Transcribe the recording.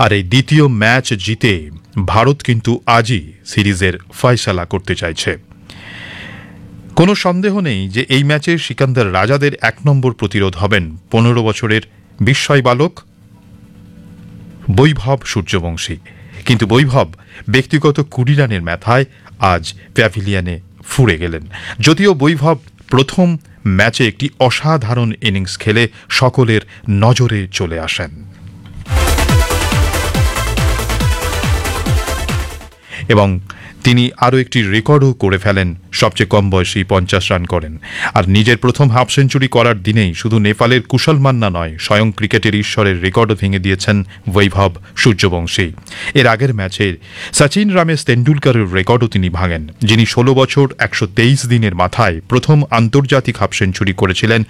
আর এই দ্বিতীয় ম্যাচ জিতে ভারত কিন্তু আজই সিরিজের ফয়সালা করতে চাইছে। কোনো সন্দেহ নেই যে এই ম্যাচে সিকান্দার রাজাদের ১ নম্বর প্রতিরোধ হবেন ১৫ বছরের বিস্ময় বালক বৈভব সূর্যবংশী। কিন্তু বৈভব ব্যক্তিগত ২০ রানের মাথায় আজ প্যাভিলিয়নে ফুরে গেলেন। যদিও বৈভব প্রথম ম্যাচে একটি অসাধারণ ইনিংস খেলে সকলের নজরে চলে আসেন এবং তিনি আরও একটি রেকর্ডও করে ফেলেন, সবচেয়ে কম বয়সী ৫০ রান করেন। আর নিজের প্রথম হাফ সেঞ্চুরি করার দিনেই শুধু নেপালের কুশল মান্না নয়, স্বয়ং ক্রিকেটের ঈশ্বরের রেকর্ডও ভেঙে দিয়েছেন বৈভব সূর্যবংশী। এর আগের ম্যাচে সচিন রমেশ তেন্ডুলকরের রেকর্ডও তিনি ভাঙেন, যিনি ১৬ বছর ১২৩ দিনের মাথায় প্রথম আন্তর্জাতিক হাফ সেঞ্চুরি করেছিলেন